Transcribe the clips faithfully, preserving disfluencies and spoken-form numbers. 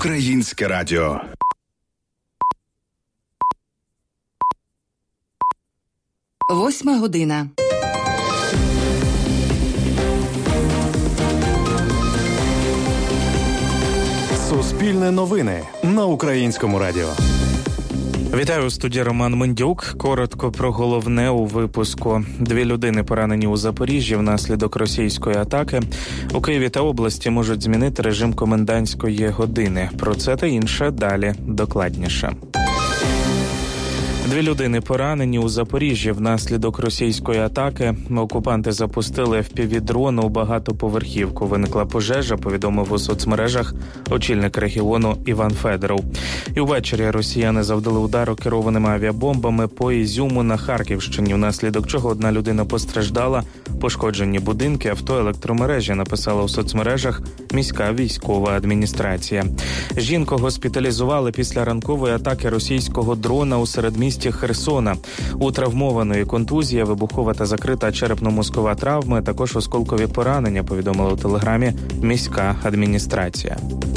Українське радіо. Восьма година. Суспільне новини на Українському радіо. Вітаю, у студії Роман Мендюк. Коротко про головне у випуску. Дві людини поранені у Запоріжжі внаслідок російської атаки. У Києві та області можуть змінити режим комендантської години. Про це та інше далі докладніше. Дві людини поранені у Запоріжжі внаслідок російської атаки. Окупанти запустили еф пі ві-дрон у багатоповерхівку. Виникла пожежа, повідомив у соцмережах очільник регіону Іван Федоров. І ввечері росіяни завдали удару керованими авіабомбами по Ізюму на Харківщині, внаслідок чого одна людина постраждала, пошкоджені будинки, авто, електромережі, написала у соцмережах міська військова адміністрація. Жінку госпіталізували після ранкової атаки російського дрона у середмісті Херсона. У травмованої контузія, вибухова та закрита черепно-мозкова травми, також осколкові поранення, повідомила у телеграмі міська адміністрація.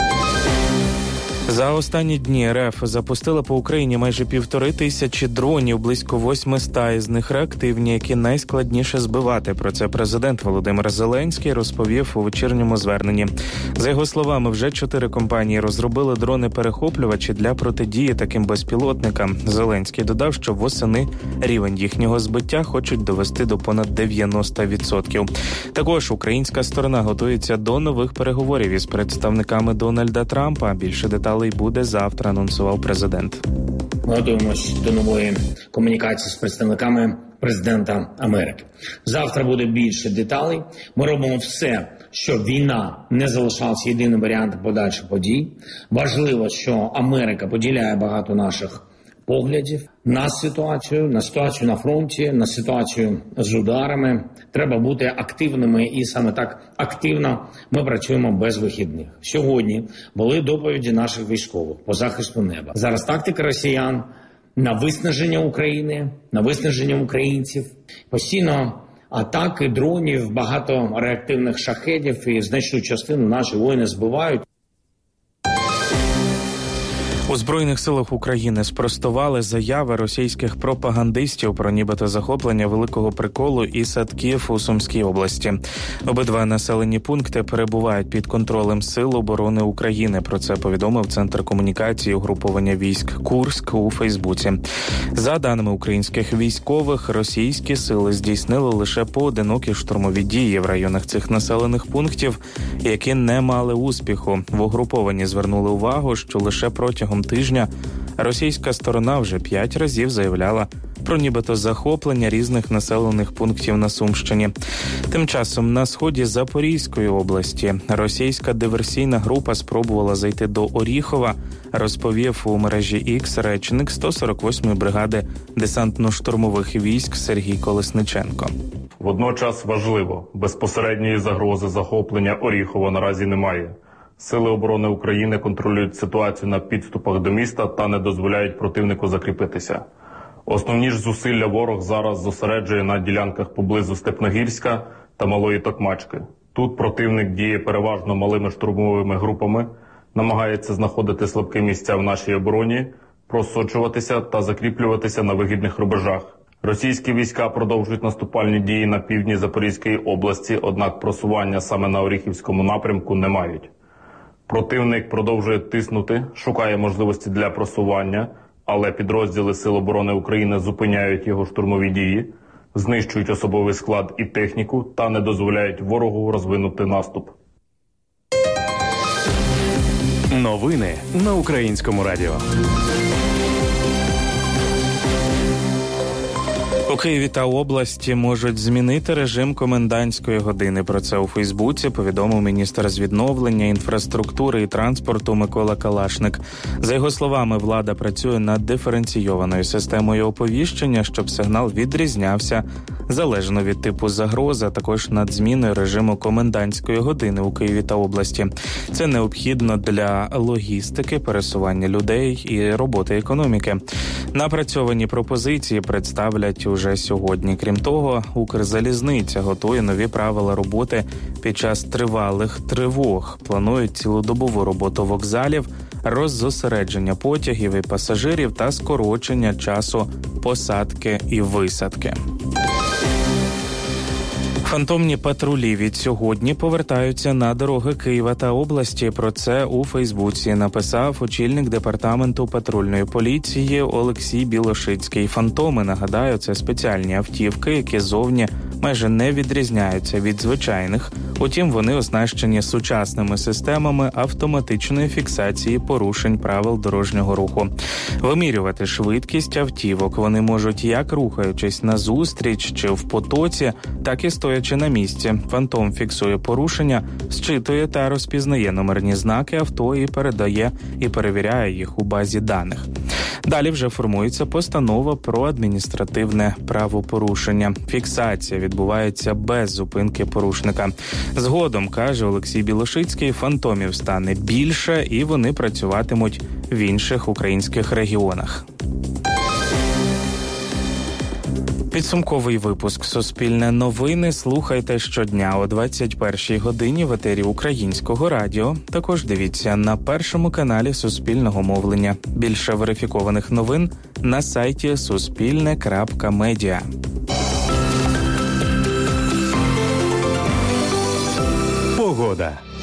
За останні дні РФ запустила по Україні майже півтори тисячі дронів, близько восьмиста із них реактивні, які найскладніше збивати. Про це президент Володимир Зеленський розповів у вечірньому зверненні. За його словами, вже чотири компанії розробили дрони-перехоплювачі для протидії таким безпілотникам. Зеленський додав, що восени рівень їхнього збиття хочуть довести до понад дев'яносто відсотків. Також українська сторона готується до нових переговорів із представниками Дональда Трампа. Більше деталей буде завтра, анонсував президент. Ми готуємося до нової комунікації з представниками президента Америки. Завтра буде більше деталей. Ми робимо все, щоб війна не залишалася єдиним варіантом подальших подій. Важливо, що Америка поділяє багато наших поглядів на ситуацію, на ситуацію на фронті, на ситуацію з ударами. Треба бути активними, і саме так активно ми працюємо без вихідних. Сьогодні були доповіді наших військових по захисту неба. Зараз тактика росіян на виснаження України, на виснаження українців. Постійно атаки дронів, багато реактивних шахедів, і значну частину наші воїни збивають. У Збройних силах України спростували заяви російських пропагандистів про нібито захоплення Великого Приколу і садків у Сумській області. Обидва населені пункти перебувають під контролем Сил оборони України. Про це повідомив Центр комунікації угруповання військ Курськ у Фейсбуці. За даними українських військових, російські сили здійснили лише поодинокі штурмові дії в районах цих населених пунктів, які не мали успіху. В угрупованні звернули увагу, що лише протягом тижня російська сторона вже п'ять разів заявляла про нібито захоплення різних населених пунктів на Сумщині. Тим часом на сході Запорізької області російська диверсійна група спробувала зайти до Оріхова, розповів у мережі X речник сто сорок восьмої бригади десантно-штурмових військ Сергій Колесниченко. Водночас важливо, безпосередньої загрози захоплення Оріхова наразі немає. Сили оборони України контролюють ситуацію на підступах до міста та не дозволяють противнику закріпитися. Основні ж зусилля ворог зараз зосереджує на ділянках поблизу Степногірська та Малої Токмачки. Тут противник діє переважно малими штурмовими групами, намагається знаходити слабкі місця в нашій обороні, просочуватися та закріплюватися на вигідних рубежах. Російські війська продовжують наступальні дії на півдні Запорізької області, однак просування саме на Оріхівському напрямку не мають. Противник продовжує тиснути, шукає можливості для просування, але підрозділи Сил оборони України зупиняють його штурмові дії, знищують особовий склад і техніку та не дозволяють ворогу розвинути наступ. Новини на Українському радіо. У Києві та області можуть змінити режим комендантської години. Про це у Фейсбуці повідомив міністр з відновлення, інфраструктури і транспорту Микола Калашник. За його словами, влада працює над диференційованою системою оповіщення, щоб сигнал відрізнявся залежно від типу загрози, а також над зміною режиму комендантської години у Києві та області. Це необхідно для логістики, пересування людей і роботи економіки. Напрацьовані пропозиції представлять уже вже сьогодні. Крім того, Укрзалізниця готує нові правила роботи під час тривалих тривог. Планують цілодобову роботу вокзалів, роззосередження потягів і пасажирів та скорочення часу посадки і висадки. Фантомні патрулі від сьогодні повертаються на дороги Києва та області. Про це у Фейсбуці написав очільник департаменту патрульної поліції Олексій Білошицький. Фантоми, нагадаю, це спеціальні автівки, які зовні майже не відрізняються від звичайних. Утім, вони оснащені сучасними системами автоматичної фіксації порушень правил дорожнього руху. Вимірювати швидкість автівок вони можуть як рухаючись назустріч чи в потоці, так і стоячи на місці. Фантом фіксує порушення, зчитує та розпізнає номерні знаки авто і передає і перевіряє їх у базі даних. Далі вже формується постанова про адміністративне правопорушення. Фіксація відбувається без зупинки порушника. Згодом, каже Олексій Білошицький, фантомів стане більше і вони працюватимуть в інших українських регіонах. Підсумковий випуск «Суспільне новини» слухайте щодня о двадцять першій годині в етері Українського радіо. Також дивіться на першому каналі Суспільного мовлення. Більше верифікованих новин на сайті суспільне крапка медіа. Погода.